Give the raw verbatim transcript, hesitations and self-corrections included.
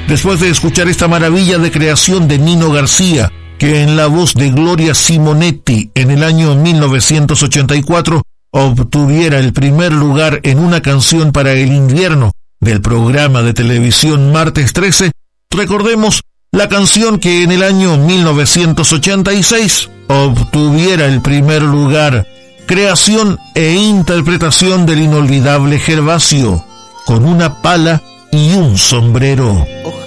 Después de escuchar esta maravilla de creación de Nino García, que en la voz de Gloria Simonetti en el año mil novecientos ochenta y cuatro obtuviera el primer lugar en una canción para el invierno del programa de televisión Martes trece, recordemos la canción que en el año mil novecientos ochenta y seis obtuviera el primer lugar, creación e interpretación del inolvidable Gervasio, Con una pala y un sombrero. Ojalá